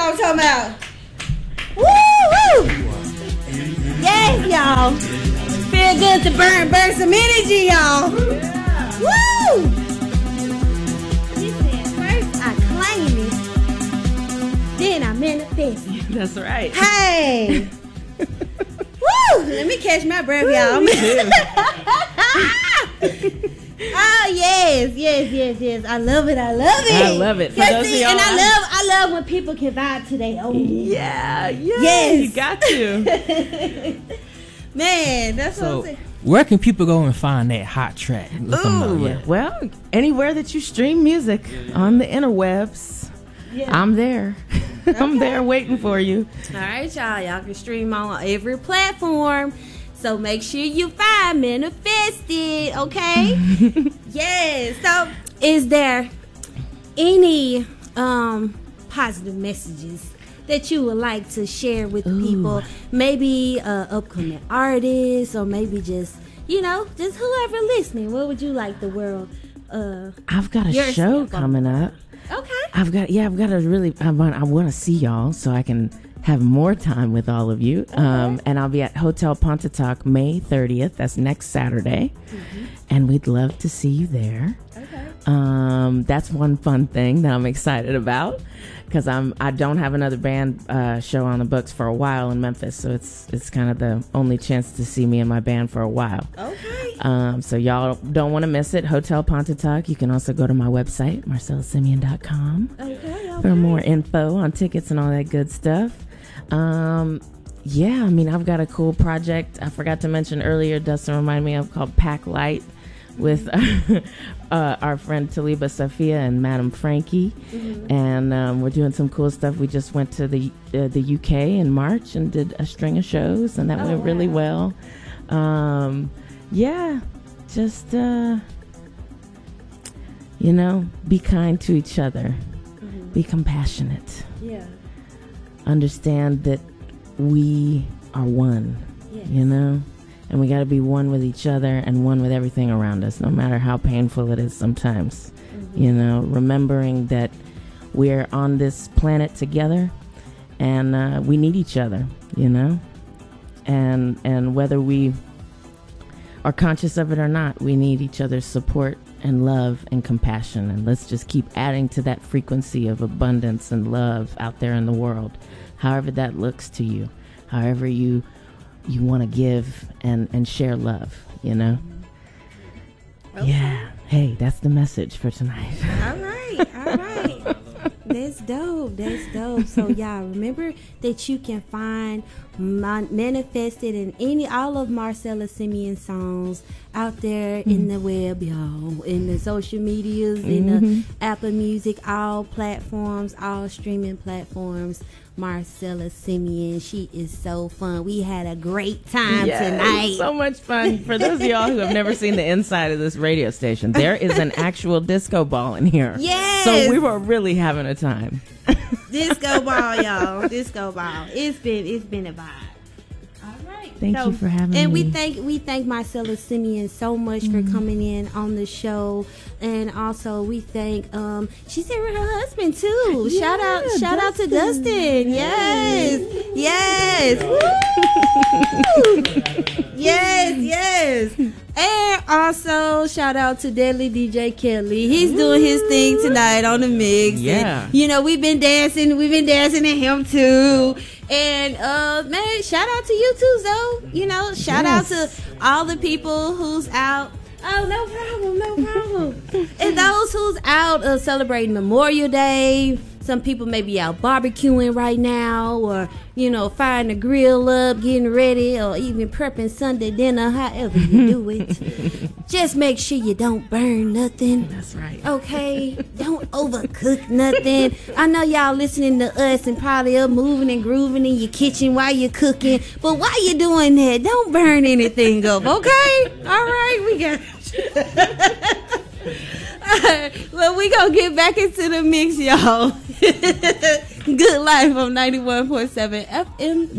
what I'm talking about. Woo! Yes, y'all. Feel good to burn some energy, y'all. Woo! He said, first I claim it, then I manifest it. That's right. Hey! Woo! Let me catch my breath, y'all. Oh yes. I love it. I love it. And I love when people can vibe to their own. Yeah. Yes. You got to. Man, that's what I'm saying. Where can people go and find that hot track? Well, anywhere that you stream music on the interwebs, I'm there. Okay. I'm there waiting for you. All right, y'all. Y'all can stream on every platform. So make sure you find Manifested, okay? Yes. So is there any positive messages that you would like to share with people? Maybe upcoming artists, or maybe just whoever listening. What would you like the world? I've got a show coming up. Okay. I've got a really. I want to see y'all so I can have more time with all of you. Okay. And I'll be at Hotel Pontotoc May 30th. That's next Saturday. Mm-hmm. And we'd love to see you there. Okay. That's one fun thing that I'm excited about, because I don't have another band show on the books for a while in Memphis, so it's kind of the only chance to see me and my band for a while. Okay. So y'all don't want to miss it. Hotel Pontotoc. You can also go to my website, marcelasimeon.com, for more info on tickets and all that good stuff. I've got a cool project I forgot to mention earlier. Dustin reminded me of, called Pack Light, with our friend Taliba Safia and Madam Frankie. Mm-hmm. And we're doing some cool stuff. We just went to the UK in March and did a string of shows, and that went really well. Just be kind to each other. Mm-hmm. Be compassionate. Yeah. Understand that we are one. Yes. And we got to be one with each other and one with everything around us, no matter how painful it is sometimes. Mm-hmm. Remembering that we're on this planet together, and we need each other, and whether we are conscious of it or not, we need each other's support and love and compassion. And let's just keep adding to that frequency of abundance and love out there in the world, however that looks to you, however you want to give and share love, Okay. Yeah. Hey, that's the message for tonight. All right. That's dope. So y'all remember that you can find Manifested in all of Marcella Simeon songs out there in the web, y'all, in the social medias, in the Apple Music, all platforms, all streaming platforms. Marcella Simeon, she is so fun. We had a great time tonight. So much fun. For those of y'all who have never seen the inside of this radio station, there is an actual disco ball in here. Yes. So we were really having a time. Disco ball, y'all. Disco ball. It's been a vibe. Thank you for having me. And we thank Marcella Simeon so much for coming in on the show. And also we thank she said with her husband too. Yeah, shout out to Dustin. Yes. Yes. And also shout out to Deadly DJ Kelly. He's doing his thing tonight on the mix. Yeah. And, we've been dancing at him too. And man, shout out to you too, Zoe. Shout out to all the people who's out. Oh, no problem. And those who's out celebrating Memorial Day. Some people may be out barbecuing right now, or firing the grill up, getting ready, or even prepping Sunday dinner. However you do it, just make sure you don't burn nothing. That's right. Okay, don't overcook nothing. I know y'all listening to us and probably up moving and grooving in your kitchen while you're cooking, but while you're doing that, don't burn anything up. Okay, all right, we got you. Well, we gonna get back into the mix, y'all. Good Life on 91.7 FM.